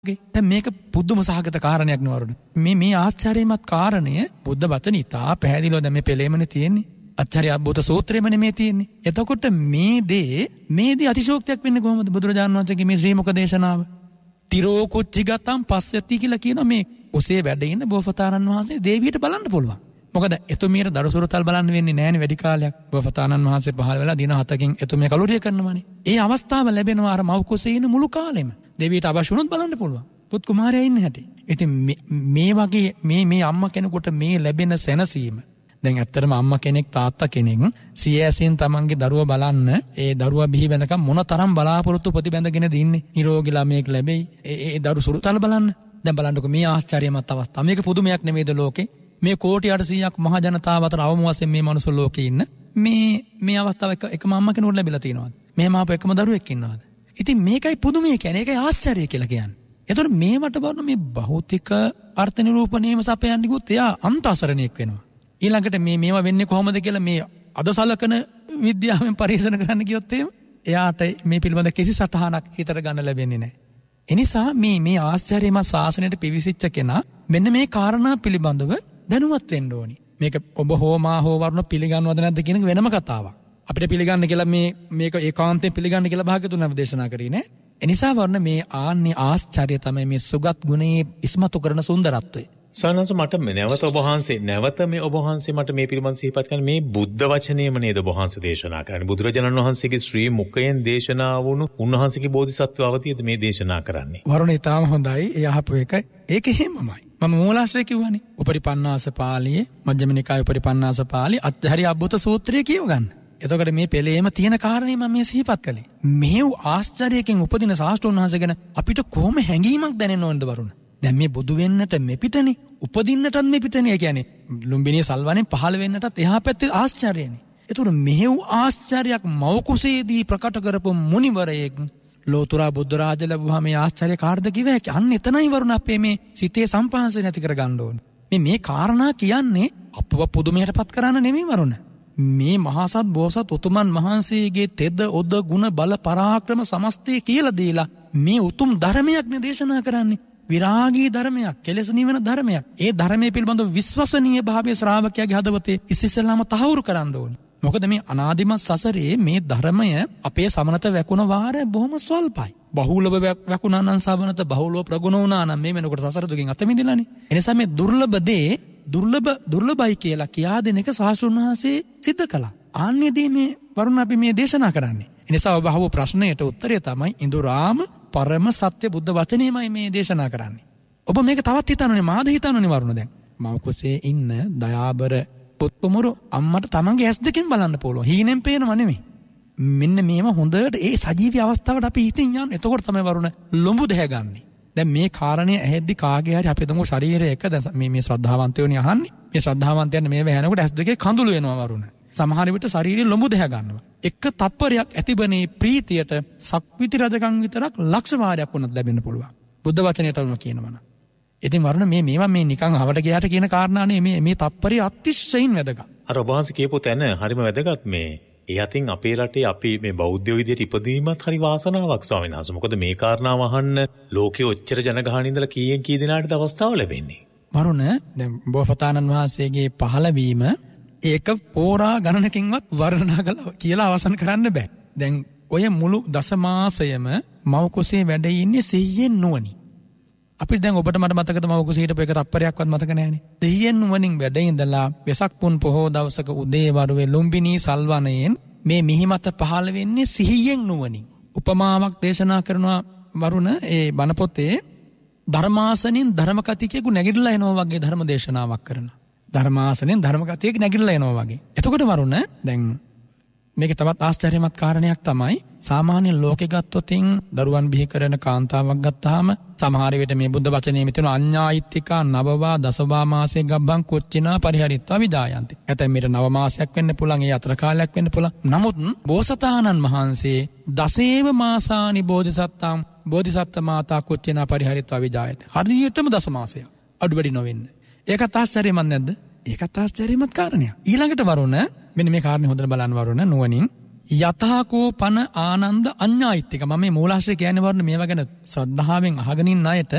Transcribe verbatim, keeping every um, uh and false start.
දැන් මේක පුදුම සහගත කාරණයක් නෙවරුනේ. මේ මේ ආශ්චර්යමත් කාරණය බුද්ධ වචන ඉතා පැහැදිලිව දැන් මේ පෙළේමනේ තියෙන්නේ. ආචාර්ය අබ්බෝත සූත්‍රයේමනේ මේ තියෙන්නේ. එතකොට මේ දේ මේ දේ අතිශෝක්තියක් වෙන්නේ කොහොමද? බුදුරජාණන් වහන්සේගේ මේ ශ්‍රී මුඛ දේශනාව. තිරෝ කුච්චිගතම් පස්සති කියලා කියන මේ ඔසේ වැඩ ඉන්න බෝසතාණන් වහන්සේ දේවියට බලන්න පුළුවන්. මොකද එතුමියට දරුසුරතල් බලන්න වෙන්නේ නැහැනේ වැඩි කාලයක්. බෝසතාණන් වහන්සේ පහළ වෙලා දින හතකින් එතුමිය කලුරිය කරනවානේ. ඒ අවස්ථාව ලැබෙනවා අර මව් කුසේ ඉන්න මුළු කාලෙම. දෙවියට අවශ්‍ය වුණොත් බලන්න පුළුවන්. පුත් කුමාරයා ඉන්න හැටි. ඉතින් මේ වගේ මේ මේ අම්මා කෙනෙකුට මේ ලැබෙන සැනසීම. දැන් ඇත්තටම අම්මා කෙනෙක් තාත්තා කෙනෙක් සියැසින් තමන්ගේ දරුවා බලන්න ඒ දරුවා බිහි වෙනකම් මොන තරම් බලාපොරොත්තු ප්‍රතිබැඳගෙනද ඉන්නේ. නිරෝගී ළමයෙක් ලැබෙයි. ඒ ඒ දරු සුරුතල බලන්න. දැන් බලන්නකො මේ ආශ්චර්යමත් අවස්ථාව. මේක පුදුමයක් නෙමෙයිද ලෝකේ? මේ කෝටි අටසීයක් මහ ජනතාව අතර අවම වශයෙන් මේ මනුස්ස ලෝකේ ඉන්න මේ මේ අවස්ථාව එක එකම අම්මා කෙනෙකුට ලැබිලා තියෙනවද? මෙහෙම ආපු එකම දරුවෙක් ඉන්නවද? ඉතින් මේකයි පුදුමය කියන්නේ. ඒකයි ආශ්චර්යය කියලා කියන්නේ. එතකොට මේවට බලන මේ භෞතික අර්ථ නිරූපණයම සපයන්නේ ගොත් එයා අන්තසරණයක් වෙනවා. ඊළඟට මේ මේවා වෙන්නේ කොහොමද කියලා මේ අද සලකන විද්‍යාවෙන් පරීක්ෂණ කරන්න ගියොත් එහෙම එයාට මේ පිළිබඳ කිසි සටහනක් හිතට ගන්න ලැබෙන්නේ නැහැ. එනිසා මේ මේ ආශ්චර්යමත් ශාසනයට පිවිසිච්ච කෙනා මෙන්න මේ කාරණා පිළිබඳව දැනුවත් වෙන්න ඕනි. මේක ඔබ හෝ මා හෝ වරුණ පිළිගන්නවද නැද්ද කියන වෙනම කතාවක්. අපිට පිළිගන්න කියලා මේ මේක ඒකාන්තයෙන් පිළිගන්න කියලා භාග්‍යතුන් අප දේශනා කරේ නේ. එනිසා වර්ණ මේ ආන්නේ ආශ්චර්ය තමයි මේ සුගත් ගුණයේ ඉස්මතු කරන සුන්දරත්වය. සවනස මට නැවත ඔබ වහන්සේ නැවත මේ ඔබ වහන්සේ මට මේ පිළිබඳ සිහිපත් කරන මේ බුද්ධ වචනයම නේද ඔබ වහන්සේ දේශනා කරන්නේ. බුදුරජාණන් වහන්සේගේ ශ්‍රී මුඛයෙන් දේශනා වුණු උන්වහන්සේගේ බෝධිසත්ව අවතියද මේ දේශනා කරන්නේ. වරුණ ඊටාම හොඳයි. ඒ අහපු එක ඒක එහෙමමයි. මම මූලාශ්‍රය කිව්වනේ. උපරිපන්නාස පාළියේ මජ්ක්‍ධිම නිකායේ උපරිපන්නාස පාළි අත්හරි අබ්බුත සූත්‍රය කියව ගන්න. එතකොට මේ පෙළේම තියෙන කාරණේ මම මේ සිහිපත් කළේ. මෙහෙව් ආශ්චර්යයෙන් උපදින ශාස්ත්‍රඥ වහන්සේ ගැන අපිට කොහොම හැඟීමක් දැනෙන්න ඕනද වරුණ? දැන් මේ බුදු වෙන්නට මෙපිටනේ උපදින්නටත් මෙපිටනේ. ඒ කියන්නේ ලුම්බිනිය සල්වනේ පහළ වෙන්නටත් එහා පැත්තේ ආශ්චර්යනේ. ඒතර මෙහෙව් ආශ්චර්යයක් මව කුසේදී ප්‍රකට කරපු මුනිවරයෙක් ලෝතුරා බුද්ධ රාජ්‍ය ලැබුවා මේ ආශ්චර්ය කාර්ද කිව්වා. අන්න එතනයි වරුණ අපේ මේ සිතේ සම්පහන්සය නැති කර ගන්න ඕනේ. මේ මේ කාරණා කියන්නේ අපව පුදුමයටපත් කරන්න නෙමෙයි වරුණ. මේ මහසත් බෝසත් උතුමන් වහන්සේගේ තෙද ඔද ගුණ බල පරාක්‍රම සමස්තය කියලා දීලා මේ උතුම් ධර්මයක් නේ දේශනා කරන්නේ. විරාගී ධර්මයක්, කෙලෙස නිවන ධර්මයක්. ඒ ධර්මයේ පිළිබඳව විශ්වසනීය භාවයේ ශ්‍රාවකයාගේ හදවතේ ඉස්සෙල්ලාම තහවුරු කරන්න ඕනේ. මොකද මේ අනාදිමත් සසරේ මේ ධර්මය අපේ සමනත වැකුණ වාරය බොහොම ස්වල්පයි. බහුලව වැකුණා නම් සමනත බහුලව ප්‍රගුණ වුණා නම් මේ වෙනකොට සසර දුකින් අත මිදෙලානේ. එනිසා මේ දුර්ලභ දේ දුර්ලභ දුර්ලභයි කියලා කියා දෙන එක ශාස්ත්‍රඥ වහන්සේ සිද්ධ කළා. ආන්නේදී මේ වරුණ අපි මේ දේශනා කරන්නේ. එනිසා ඔබ අහපු ප්‍රශ්නයට උත්තරය තමයි ඉඳුරාම පරම සත්‍ය බුද්ධ වචනයමයි මේ දේශනා කරන්නේ. ඔබ මේක තවත් හිතන්නනේ මාද හිතන්නනේ වරුණ දැන්. මව කුසේ ඉන්න දයාබර පුත්කුමරු අම්මට තමන්ගේ ඇස් දෙකෙන් බලන්න පුළුවන්. හීනෙන් පේනව නෙමෙයි. මෙන්න මේව හොඳට ඒ සජීවී අවස්ථාවට අපි හිතින් යන්න. එතකොට තමයි වරුණ ලොඹු දැහැගන්නේ. දැන් මේ කාරණේ ඇහෙද්දි කාගේ හරි අපි තමු ශරීරය එක දැන් මේ මේ ශ්‍රද්ධාවන්තයෝනේ අහන්නේ. මේ ශ්‍රද්ධාවන්තයන් මේව ඇහෙනකොට ඇස් දෙකේ කඳුළු වෙනවා වරුණ. සමහර විට ශරීරය ලොඹු දැහැ ගන්නවා. එක තප්පරයක් ඇතිබනේ ප්‍රීතියට සක්විති රජකම් විතරක් ලක්ෂ වාරයක් වුණත් ලැබෙන්න පුළුවන්. බුද්ධ වචනයට උන කියනවනම්. ඉතින් වරුණ මේ මේවා මේ නිකන් අවඩ ගියාට කියන කාරණානේ මේ මේ තප්පරය අතිශයින් වැදගත්. අර ඔබ වහන්සේ කියපු තැන හරිම වැදගත් මේ. ඒ අතින් අපේ රටේ අපි මේ බෞද්ධ විදියට ඉපදීමත් හරි වාසනාවක් ස්වාමීන් වහන්සේ. මොකද මේ කාරණාව අහන්න ලෝකෙ ඔච්චර ජනගහන ඉඳලා කීයෙන් කී දෙනාටද අවස්ථාව ලැබෙන්නේ. වරුණ දැන් බෝසතාණන් වහන්සේගේ පහළවීම ඒක පෝරා ගණනකින්වත් වර්ණනා කළා කියලා අවසන් කරන්න බෑ. දැන් ඔය මුළු දසමාසයම මව කුසේ වැඩ ඉන්නේ සිහියෙන් නුවණින්. අපිට දැන් ඔබට මට මතකද මව කුසීට එක තප්පරයක්වත් මතක නැහැනේ. සිහියෙන් නුවණින් වැඩ ඉඳලා වෙසක් පුන් පොහෝ දවසක උදේ වරුවේ ලුම්බිනී සල්වනයෙන් මේ මිහිමත පහළ වෙන්නේ සිහියෙන් නුවණින්. උපමාවක් දේශනා කරනවා වරුණ ඒ බණ පොතේ ධර්මාසනෙන් ධර්මකතිකයෙකු නැගිටලා එනවා වගේ ධර්ම දේශනාවක් කරනවා. ධර්මාසනෙන් ධර්මකතියෙක් නැගිටලා එනවා වගේ. එතකොට වරුණ දැන් මේක තවත් ආශ්චර්යමත් කාරණයක් තමයි සාමාන්‍ය ලෝකෙ ගත්තොතින් දරුවන් බිහි කරන කාන්තාවක් ගත්තාම සමහර විට මේ බුද්ධ වචනේ මෙතන අඤ්ඤායිත්‍තිකා නවවා දසවා මාසේ ගබ්බං කොච්චිනා පරිහරිත්වා විදායන්ති. ඇතැම් විට නව මාසයක් වෙන්න පුළුවන්, ඒ අතර කාලයක් වෙන්න පුළුවන්. නමුත් බෝසතාණන් වහන්සේ දසේව මාසානි බෝධිසත්තම් බෝධිසත්ත මාතා කොච්චිනා පරිහරිත්වා විදායති. හරියටම දස මාසයක්. අඩු වැඩි නොවෙන්න. ඒකත් ආශ්චර්යමත් නැද්ද? ඒකත් ආශ්චර්යමත් කාරණයක්. ඊළඟට වරුණ මෙන්න මේ කාරණේ හොඳට බලන්න වරුණ නුවණින් යතහකෝ පන ආනන්ද අඤ්ඤායිත්තික. මම මේ මූලාශ්‍රය කියන්නේ වරණ මේවා ගැන ශ්‍රද්ධාවෙන් අහගෙන ඉන්න අයට